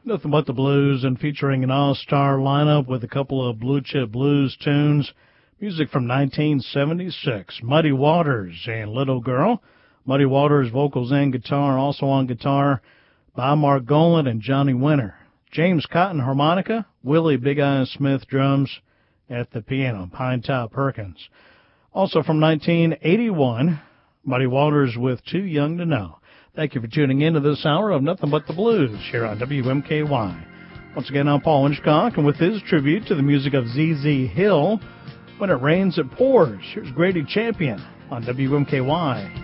Nothing But the Blues, and featuring an all-star lineup with a couple of blue chip blues tunes. Music from 1976. Muddy Waters and Little Girl. Muddy Waters, vocals and guitar. Also on guitar by Mark Golan and Johnny Winter. James Cotton, harmonica. Willie Big Eyes Smith, drums at the piano. Pine Top Perkins. Also from 1981, Muddy Waters with Too Young to Know. Thank you for tuning in to this hour of Nothing But the Blues here on WMKY. Once again, I'm Paul Winchcock, and with his tribute to the music of ZZ Hill, When It Rains, It Pours. Here's Grady Champion on WMKY.